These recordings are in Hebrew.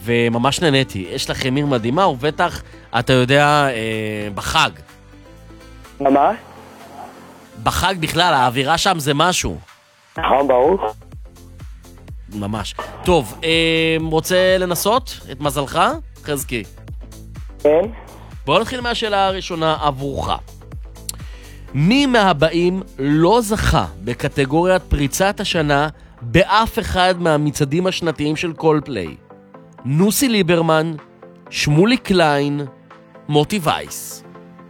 וממש נהניתי. יש לכם עיר מדהימה, ובטח, אתה יודע, בחג. מה? בחג בכלל, האווירה שם זה משהו. נכון, ברור. ממש. טוב, רוצה לנסות את מזלך? חזקי. כן. בואו נתחיל מהשאלה הראשונה עבורך. מי מהבאים לא זכה בקטגוריית פריצת השנה באף אחד מהמצעדים השנתיים של קולפליי? נוסי ליברמן, שמולי קליין, מוטי וייס.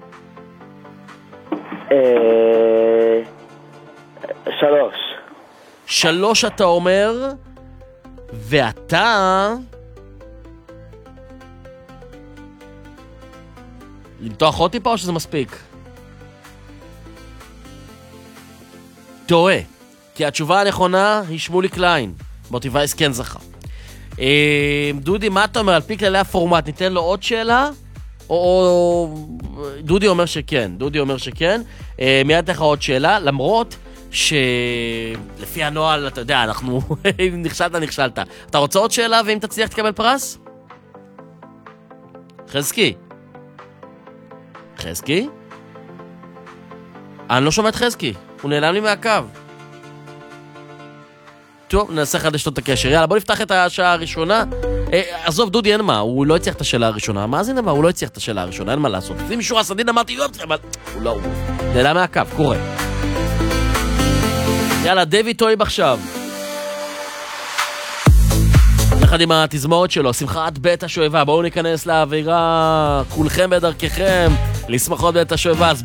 3. 3 אתה אומר, ואתה... למתוח עוד טיפה או שזה מספיק? טועה, כי התשובה הנכונה היא שמולי קליין. מוטי וייס כן זכה. דודי, מה אתה אומר? על פי כללי הפורמט, ניתן לו עוד שאלה? או... דודי אומר שכן, מיד לך עוד שאלה, למרות שלפי הנוהל, אתה יודע, אנחנו... אם נכשלת. אתה רוצה עוד שאלה ואם תצליח תקבל פרס? חזקי? אני לא שומע את חזקי, הוא נעלם לי מהקו. טוב, ננסה חדש לו את הקשר. יאללה, בוא נפתח את השעה הראשונה. עזוב, דודי, אין מה, הוא לא הצליח את השאלה הראשונה. מה זה נבע? הוא לא הצליח את השאלה הראשונה, אין מה לעשות. אם מישהו הסדין אמרתי, אבל הוא לא, הוא נעלם מהקו, קורה. יאללה, דויד טויב עכשיו. יחד עם התזמורת שלו, שמחת בית השואבה. בואו ניכנס לאווירה, כולכם בדרככם, לשמחות בית השואבה. אז